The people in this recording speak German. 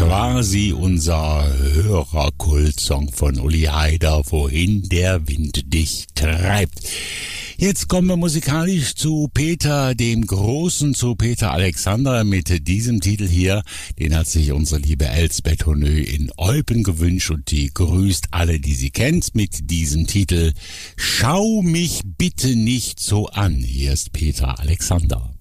quasi unser Hörerkult-Song von Uli Heider, wohin der Wind dich treibt. Jetzt kommen wir musikalisch zu Peter dem Großen, zu Peter Alexander mit diesem Titel hier. Den hat sich unsere liebe Elsbeth Honö in Eupen gewünscht und die grüßt alle, die sie kennt, mit diesem Titel Schau mich bitte nicht so an. Hier ist Peter Alexander.